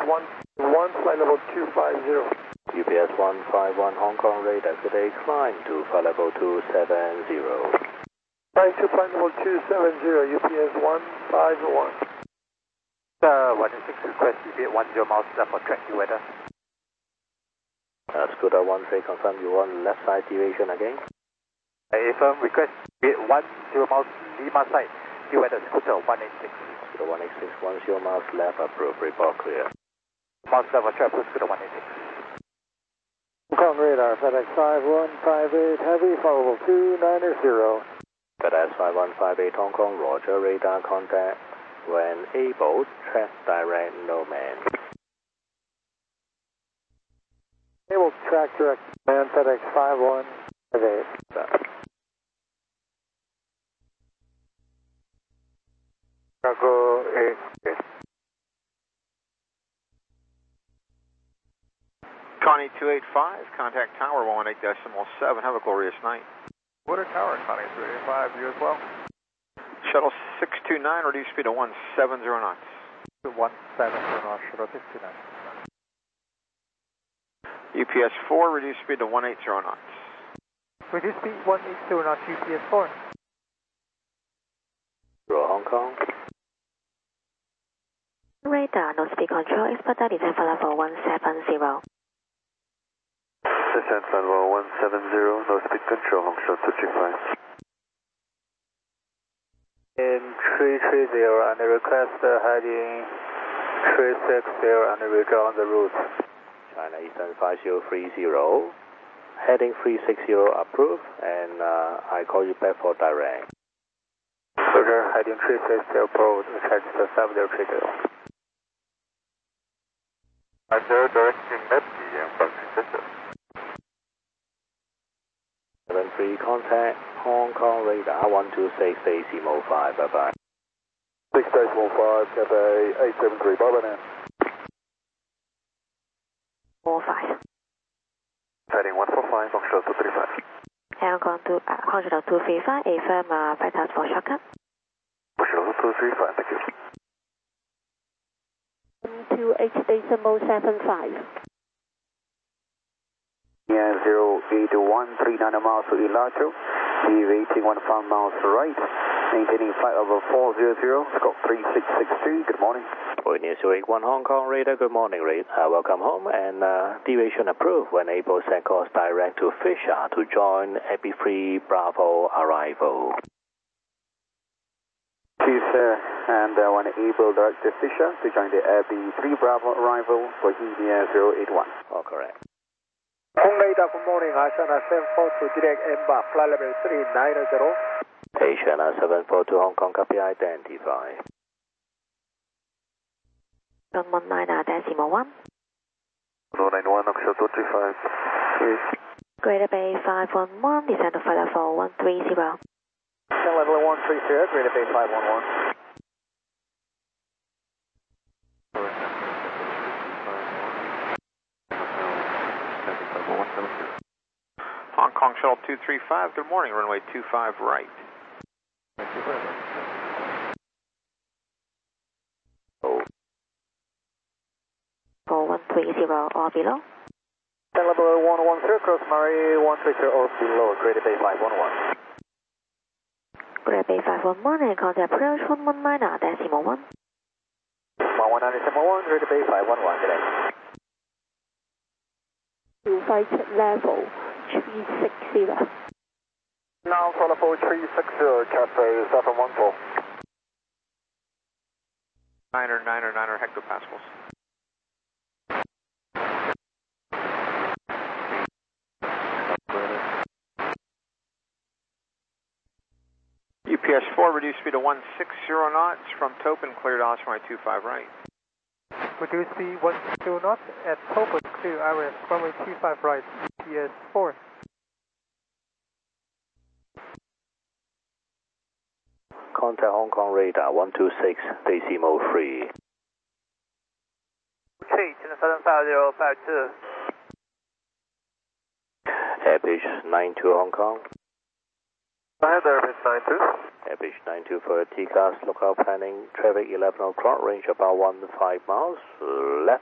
flight level 250. UPS 151 Hong Kong radar, good day, climb to flight level 270. Flying to flight level 270, UPS 151. 106 request, UPS 10 miles left for track weather. Scooter 13, confirm you want left side deviation again. Affirm request, UPS 10 miles Lima side, weather Scooter 186. Scooter 186, 10 miles left, approved, report clear. Miles left for track, Scooter 186. Hong Kong radar, FedEx 5158 Heavy, follow 290. FedEx 5158 Hong Kong, roger, radar contact. When able, track direct, no man. Able to track direct, man, FedEx 5158. Cargo 8. Connie 285, contact tower 118.7, have a glorious night. Water tower, Connie 385, you as well. Shuttle 629, reduce speed to 170 knots. 170 knots, shuttle 629. UPS 4, reduce speed to 180 knots. Reduce speed 180 knots, UPS 4. Hong Kong. Radar, no speed control, expert that is at level 170. Descent flight level 170, no speed control, Hong Kong 235. In 330 and request heading 360 and withdraw on the route. China Eastern 5030, heading 360 approved, and I call you back for direct. Roger, heading 360 approved, catch the 7030. Under directing Neptune and function system. 73 contact Hong Kong radar 126 decimal 5, bye bye. 6 decimal 5, Cafe 873, bye bye now. 45. Heading 145, Hong Kong 235. Hong Kong 235, affirm flight out for shortcut. Hong Kong 235, thank you. 128.75. Yeah, 08139 miles to Elacho, deviating 15 miles right, maintaining flight level 400, scope 3663, good morning. News 281 Hong Kong radar, good morning, welcome home, and deviation approved when able, set course direct to Fisher to join Epi 3 Bravo arrival. Please, and when able, direct to Fisher to join the Epi 3 Bravo arrival for India 081. Oh, correct. Hong radar, good morning, Asiana 742 direct embark, flight level 390. Asiana 742 Hong Kong, copy, identify. 119.1. 191, Hong Kong 235. Greater Bay 511, descend to flight level 130. Descent level 130, Greater Bay 511. Hong Kong Shuttle 235, good morning, runway 25 right. For 130 or below. Descent level 110, cross Murray 130 or below, Greater Bay 511. Greater Bay 511 and contact approach 119.1. 119.1, Greater Bay 511 today. Flight level 360. Now for level 360, Cafe 714. 9 hectopascals. UPS 4, reduce speed to 160 knots from Topin, cleared Osprey 25 right. Reduce speed 160 knots at Topin, clear Iris, runway 25 right, UPS 4. Contact Hong Kong radar 126 decimal 3. Okay, 75052. Airpitch 92 Hong Kong. Hi there, Miss 92. Airpitch 92 for TCAS, lookout planning, traffic 11 o'clock, range about 15 miles, left